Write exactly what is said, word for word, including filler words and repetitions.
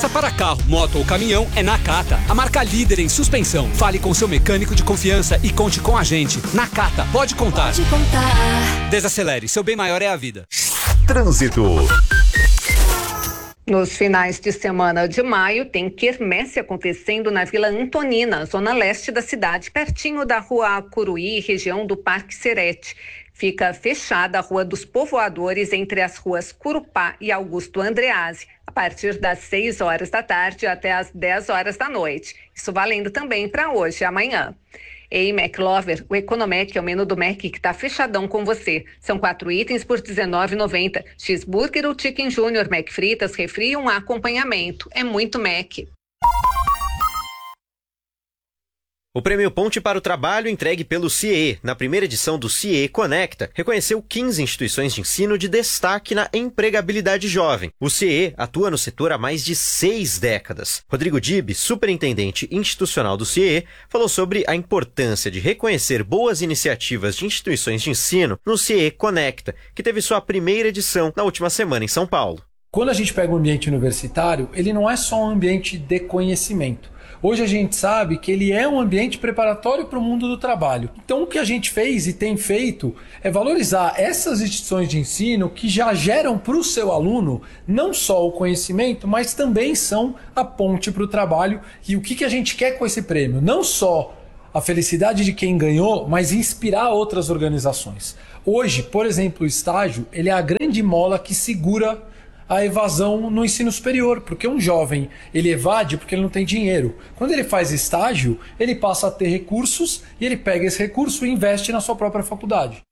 Peça para carro, moto ou caminhão é Nakata, a marca líder em suspensão. Fale com seu mecânico de confiança e conte com a gente. Nakata, pode contar. Pode contar. Desacelere, seu bem maior é a vida. Trânsito. Nos finais de semana de maio, tem quermesse acontecendo na Vila Antonina, zona leste da cidade, pertinho da Rua Curuí, região do Parque Serete. Fica fechada a Rua dos Povoadores entre as ruas Curupá e Augusto Andreazzi, a partir das seis horas da tarde até as dez horas da noite. Isso valendo também para hoje e amanhã. Ei, McLover, o Economec é o menu do Mac que tá fechadão com você. São quatro itens por dezenove reais e noventa centavos. Cheeseburger ou Chicken Júnior, Mac fritas, refri e um acompanhamento. É muito Mac. O Prêmio Ponte para o Trabalho, entregue pelo C I E, na primeira edição do C I E Conecta, reconheceu quinze instituições de ensino de destaque na empregabilidade jovem. O C I E atua no setor há mais de seis décadas. Rodrigo Dib, superintendente institucional do C I E, falou sobre a importância de reconhecer boas iniciativas de instituições de ensino no C I E Conecta, que teve sua primeira edição na última semana em São Paulo. Quando a gente pega o ambiente universitário, ele não é só um ambiente de conhecimento. Hoje a gente sabe que ele é um ambiente preparatório para o mundo do trabalho. Então o que a gente fez e tem feito é valorizar essas instituições de ensino que já geram para o seu aluno não só o conhecimento, mas também são a ponte para o trabalho. E o que, que a gente quer com esse prêmio? Não só a felicidade de quem ganhou, mas inspirar outras organizações. Hoje, por exemplo, o estágio ele é a grande mola que segura a evasão no ensino superior, porque um jovem ele evade porque ele não tem dinheiro. Quando ele faz estágio, ele passa a ter recursos e ele pega esse recurso e investe na sua própria faculdade.